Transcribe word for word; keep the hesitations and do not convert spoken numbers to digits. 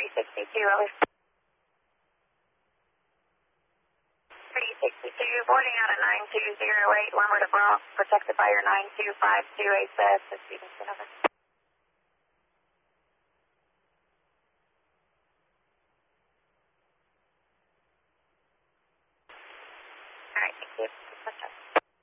three sixty-two, over. three sixty-two, boarding out of nine two zero eight, Lumber to Bronx, protected by your nine two five two eight S to Stevenson, over. All right, thank you.